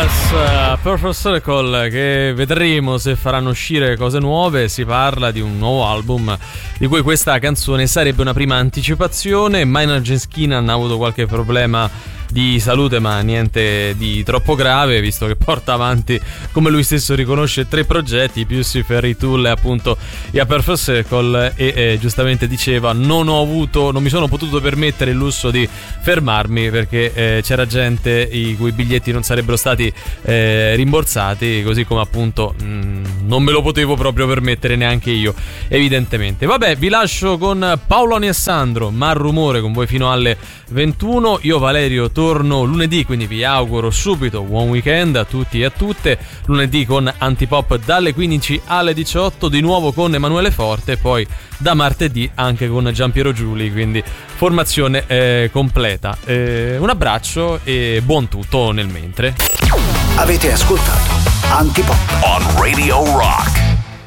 Perfect Circle, che vedremo se faranno uscire cose nuove. Si parla di un nuovo album di cui questa canzone sarebbe una prima anticipazione. Maynard James Keenan ha avuto qualche problema di salute, ma niente di troppo grave, visto che porta avanti, come lui stesso riconosce, 3 progetti, più sui Fairy Tool e appunto a Perfect Circle, e giustamente diceva non mi sono potuto permettere il lusso di fermarmi perché c'era gente i cui biglietti non sarebbero stati rimborsati, così come appunto non me lo potevo proprio permettere neanche io, evidentemente. Vabbè, vi lascio con Paoloni e Sandro, Mar Rumore, con voi fino alle 21. Io, Valerio, torno lunedì, quindi vi auguro subito buon weekend a tutti e a tutte. Lunedì con Antipop dalle 15 alle 18, di nuovo con Emanuele Forte, poi da martedì anche con Giampiero Giuli, quindi formazione completa. Un abbraccio e buon tutto nel mentre. Avete ascoltato Antipop on Radio Rock.